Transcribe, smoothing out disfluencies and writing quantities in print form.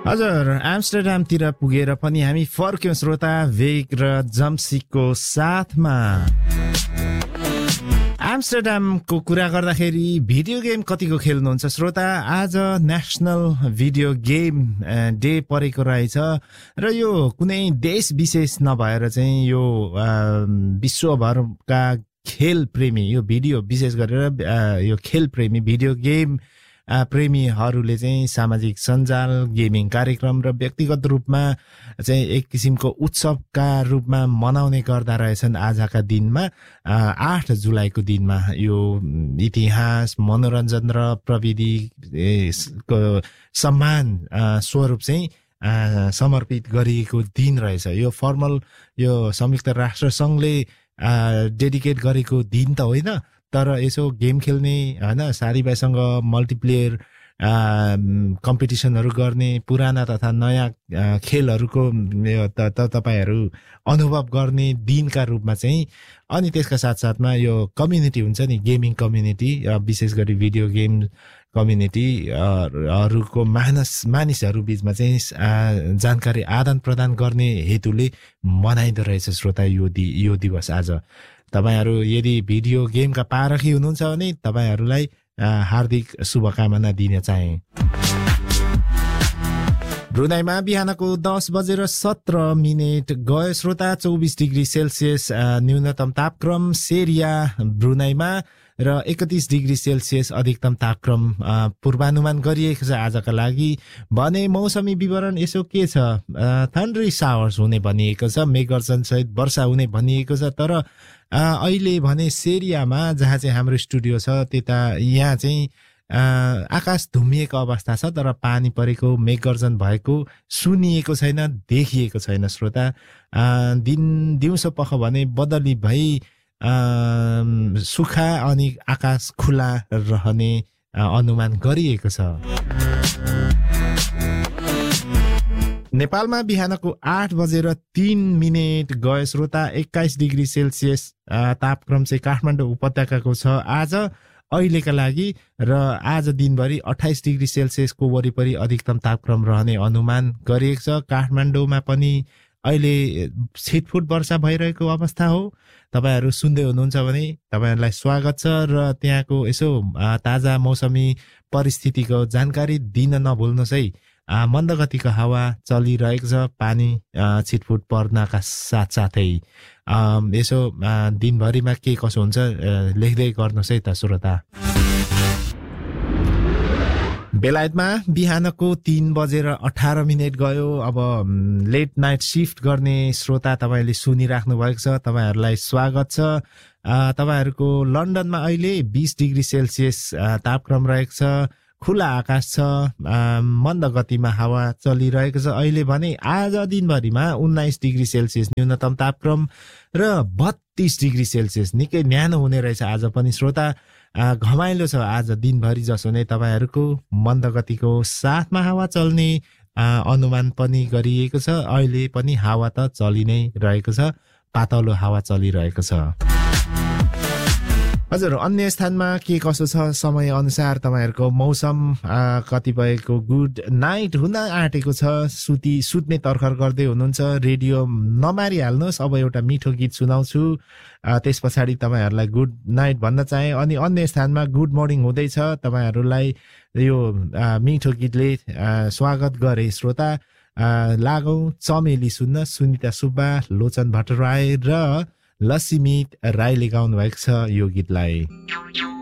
हजुर एम्स्टर्डमतिर पुगेर पनि हामी फर्क्यौं श्रोता वेग र जम्सिकको साथमा। एम्स्टर्डमको कुरा गर्दाखेरि भिडियो गेम कतिको खेल्नुहुन्छ श्रोता? आज नेशनल भिडियो गेम डे परेको रहेछ र यो कुनै देश विशेष नभएर चाहिँ यो विश्वभरका खेल प्रेमी, यो भिडियो विशेष गरेर यो खेल प्रेमी भिडियो गेम प्रेमीहरूले चाहिँ सामाजिक सञ्जाल, गेमिङ कार्यक्रम र व्यक्तिगत रूपमा चाहिँ एक किसिमको उत्सवका रूपमा मनाउने गर्दा रहेछन्। आजका दिनमा 8 जुलाईको दिनमा यो इतिहास, मनोरञ्जन र प्रविधिको सम्मान स्वरूप चाहिँ समर्पित गरिएको दिन रहेछ। यो फर्मल यो संयुक्त राष्ट्र सङ्घले डेडिकेट गरेको दिन त होइन, तर यसो गेम खेल्ने हैन, साथीभाइसँग मल्टिप्लेयर कम्पिटिसनहरू गर्ने, पुराना तथा नयाँ खेलहरूको तपाईहरु अनुभव गर्ने दिनका रूपमा चाहिँ, अनि त्यसका साथसाथमा यो कम्युनिटी हुन्छ नि, गेमिङ कम्युनिटी, विशेष गरी भिडियो गेम कम्युनिटी हरूको मानिसहरू बीचमा चाहिँ जानकारी आदान प्रदान गर्ने हेतुले मनाइदो रहेछ श्रोता यो दिवस आज। तपाईहरु यदि भिडियो गेमका पारखी हुनुहुन्छ भने तपाईहरुलाई हार्दिक शुभकामना दिन चाहे। ब्रुनाईमा बिहानको 10:17 गयो श्रोता। 24 डिग्री सेल्सियस न्यूनतम तापक्रम सेरिया ब्रुनाईमा र 31 डिग्री सेल्सियस अधिकतम तापक्रम पूर्वानुमान गरिएको छ आजका लागि। भने मौसमी विवरण यसो के छ? थन्डरी सावर्स हुने भनिएको छ, मेघगर्जन सहित वर्षा हुने भनिएको छ। तर अहिले भने सेरियामा जहाँ चाहिँ हाम्रो स्टुडियो छ त्यता यहाँ चाहिँ आकाश धुम्मिएको अवस्था छ, तर पानी परेको, मेघगर्जन भएको सुनिएको छैन, देखिएको छैन श्रोता। दिउँसो पख भने बदली भई सुखा अनि आकाश खुला रहने अनुमान गरिएको छ। नेपालमा बिहानको 8:03 गयो श्रोता। 21 डिग्री सेल्सियस तापक्रम चाहिँ काठमाडौँ उपत्यकाको छ आज अहिलेका लागि, र आज दिनभरि 28 डिग्री सेल्सियसको वरिपरि अधिकतम तापक्रम रहने अनुमान गरिएको छ। काठमाडौँमा पनि अहिले छिटफुट वर्षा भइरहेको अवस्था हो। तपाईहरु सुन्दै हुनुहुन्छ भने तपाईहरुलाई स्वागत छ, र त्यहाँको यसो ताजा मौसमी परिस्थितिको जानकारी दिन नभुल्नुहोस् है। मन्द गतिको हावा चलिरहेको छ, पानी छिटफुट पर्नका साथसाथै यसो दिनभरिमा के कसो हुन्छ लेख्दै गर्नुहोस् है त श्रोता। बेलायतमा बिहानको 3:18 गयो। अब लेट नाइट शिफ्ट गर्ने श्रोता तपाईले सुनिराख्नु भएको छ, तपाईहरुलाई स्वागत छ। तपाईहरुको लन्डनमा अहिले 20 डिग्री सेल्सियस तापक्रम रहेको छ, खुला आकाश छ, मन्द गतिमा हावा चलिरहेको छ। अहिले भने आज दिनभरिमा 19 डिग्री सेल्सियस न्यूनतम तापक्रम र 32 डिग्री सेल्सियस निकै न्यानो हुने रहेछ आज पनि श्रोता। घमाइलो छ आज दिनभरि जसो नै तपाईहरुको। मन्द गतिको साथमा हावा चल्ने अनुमान पनि गरिएको छ। अहिले पनि हावा त चलि नै रहेको छ, पातलो हावा चलिरहेको छ। हजुर, अन्य स्थानमा के कसो छ समय अनुसार तपाईहरुको मौसम कतिपयको गुड नाइट हुन आँटेको छ, सुत्ने तर्खर गर्दै हुनुहुन्छ, रेडियो नमारिहाल्नुहोस्। अब एउटा मिठो गीत सुनाउँछु, त्यस पछाडि तपाईहरुलाई गुड नाइट भन्न चाहे। अनि अन्य स्थानमा गुड मर्निङ हुँदैछ, तपाईहरुलाई यो मिठो गीतले स्वागत गरे श्रोता। लागौं चमेली सुन्न। सुनिता सुब्बा, लोचन भट्टराई र लक्ष्मीत राईले गाउनु भएको छ यो गीतलाई।